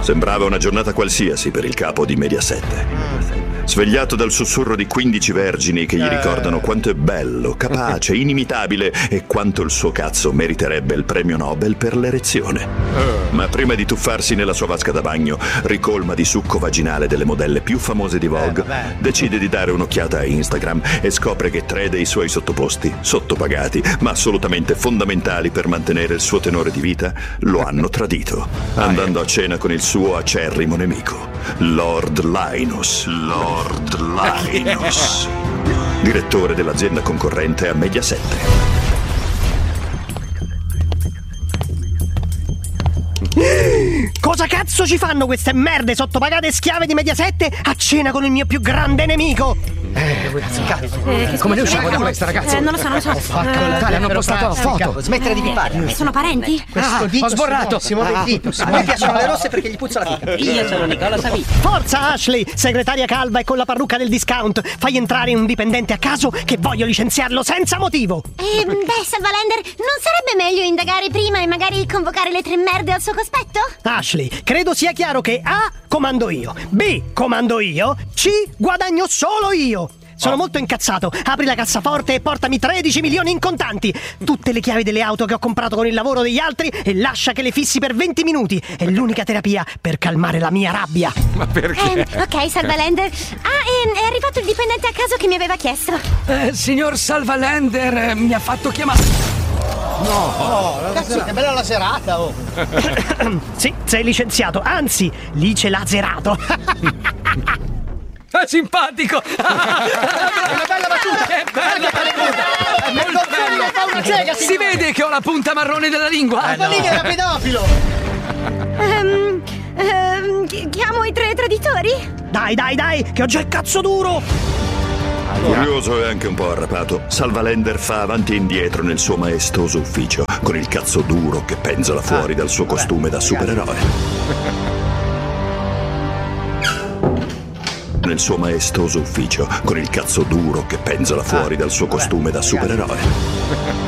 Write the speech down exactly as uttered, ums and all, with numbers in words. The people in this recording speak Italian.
Sembrava una giornata qualsiasi per il capo di Mediaset. Svegliato dal sussurro di quindici vergini che gli ricordano quanto è bello, capace, inimitabile e quanto il suo cazzo meriterebbe il premio Nobel per l'erezione. Ma prima di tuffarsi nella sua vasca da bagno, ricolma di succo vaginale delle modelle più famose di Vogue, decide di dare un'occhiata a Instagram e scopre che tre dei suoi sottoposti, sottopagati, ma assolutamente fondamentali per mantenere il suo tenore di vita, lo hanno tradito, andando a cena con il suo acerrimo nemico, Lord Linus. Lord Linus, direttore dell'azienda concorrente a Mediaset. Cosa cazzo ci fanno queste merde sottopagate schiave di Mediaset a cena con il mio più grande nemico? Eh, eh, come ne usciamo da questa, ragazzi? Eh, non lo so, non lo so. Oh, Tale, hanno postato la foto. Smettere di pipare. Sono parenti? Ah, ho sborrato. Si muove il dito. A me piacciono le rosse perché gli puzza la fica. Io sono Nicola Savì. Forza Ashley, segretaria calva e con la parrucca del discount. Fai entrare un dipendente a caso che voglio licenziarlo senza motivo. Eh, beh, Salvalender, non sarebbe meglio indagare prima e magari convocare le tre merde al suo cospetto? Ashley, credo sia chiaro che A, comando io, B, comando io, C, guadagno solo io. Sono molto incazzato. Apri la cassaforte e portami tredici milioni in contanti, tutte le chiavi delle auto che ho comprato con il lavoro degli altri e lascia che le fissi per venti minuti. È l'unica terapia per calmare la mia rabbia. Ma perché? Eh, ok, Salvalender. Ah, è, è arrivato il dipendente a caso che mi aveva chiesto. Eh, signor Salvalender eh, mi ha fatto chiamare. No, oh, cazzo, che bella la serata, oh. Sì, sei licenziato, anzi, licelazerato. È simpatico! È una bella battuta! Che bella battuta! Fa una cieca, si vede che ho la punta marrone della lingua! Eh, no. Lì era pedofilo! Um, um, chiamo i tre traditori? Dai, dai, dai, che ho già il cazzo duro! Curioso e anche un po' arrapato, Salvalender fa avanti e indietro nel suo maestoso ufficio, con il cazzo duro che penzola fuori dal suo costume da supereroe. Nel suo maestoso ufficio, con il cazzo duro che penzola fuori dal suo costume da supereroe.